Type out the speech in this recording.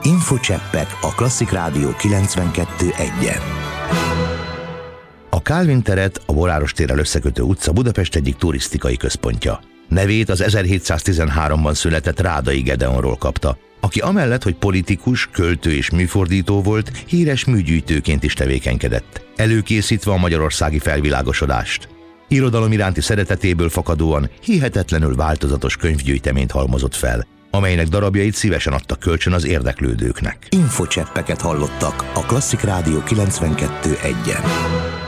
Infocseppek a Klasszik Rádió 92.1-en. A Kálvin teret a Boráros térrel összekötő utca Budapest egyik turisztikai központja. Nevét az 1713-ban született Rádai Gedeonról kapta, aki amellett, hogy politikus, költő és műfordító volt, híres műgyűjtőként is tevékenykedett, előkészítve a magyarországi felvilágosodást. Irodalom iránti szeretetéből fakadóan hihetetlenül változatos könyvgyűjteményt halmozott fel, amelynek darabjait szívesen adtak kölcsön az érdeklődőknek. Infocseppeket hallottak a Klasszik Rádió 92.1-en.